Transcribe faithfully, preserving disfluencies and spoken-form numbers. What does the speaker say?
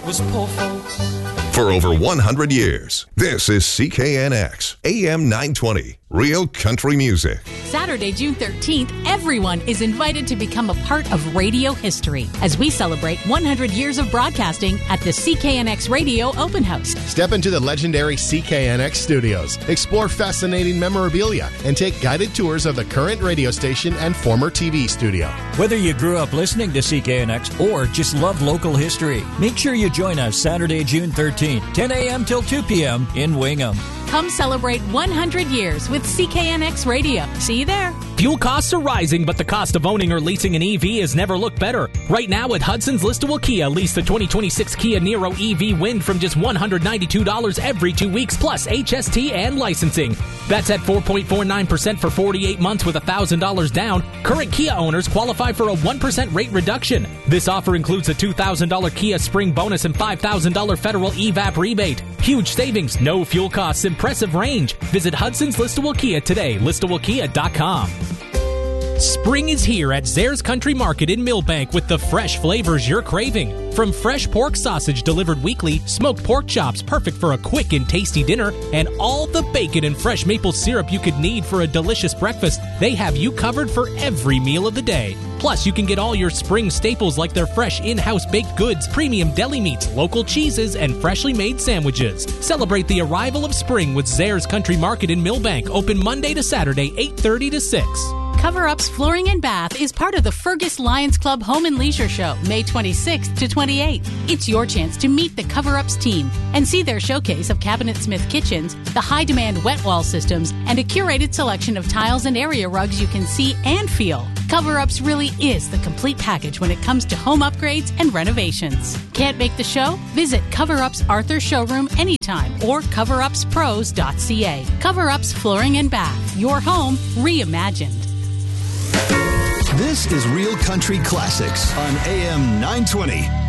was poor folks. For over one hundred years, this is C K N X, A M nine twenty, Real Country Music. Saturday, June thirteenth, everyone is invited to become a part of radio history as we celebrate one hundred years of broadcasting at the C K N X Radio Open House. Step into the legendary C K N X studios, explore fascinating memorabilia, and take guided tours of the current radio station and former T V studio. Whether you grew up listening to C K N X or just love local history, make sure you join us Saturday, June thirteenth, ten a.m. till two p.m. in Wingham. Come celebrate one hundred years with C K N X Radio. See you there. Fuel costs are rising, but the cost of owning or leasing an E V has never looked better. Right now at Hudson's Listowel Kia, lease the twenty twenty-six Kia Niro E V Wind from just one hundred ninety-two dollars every two weeks plus H S T and licensing. That's at four point four nine percent for forty-eight months with one thousand dollars down. Current Kia owners qualify for a one percent rate reduction. This offer includes a two thousand dollars Kia Spring bonus and five thousand dollars federal E V A P rebate. Huge savings, no fuel costs, impressive range. Visit Hudson's Listowel Kia today, listowel kia dot com. Spring is here at Zare's Country Market in Millbank with the fresh flavors you're craving. From fresh pork sausage delivered weekly, smoked pork chops perfect for a quick and tasty dinner, and all the bacon and fresh maple syrup you could need for a delicious breakfast, they have you covered for every meal of the day. Plus, you can get all your spring staples like their fresh in-house baked goods, premium deli meats, local cheeses, and freshly made sandwiches. Celebrate the arrival of spring with Zare's Country Market in Millbank, open Monday to Saturday, eight thirty to six. Cover-Ups Flooring and Bath is part of the Fergus Lions Club Home and Leisure Show, May twenty-sixth to twenty-eighth. It's your chance to meet the Cover-Ups team and see their showcase of Cabinet Smith kitchens, the high-demand wet wall systems, and a curated selection of tiles and area rugs you can see and feel. Cover-Ups really is the complete package when it comes to home upgrades and renovations. Can't make the show? Visit Cover-Ups Arthur Showroom anytime or cover ups pros dot c a. Cover-Ups Flooring and Bath, your home reimagined. This is Real Country Classics on A M nine twenty.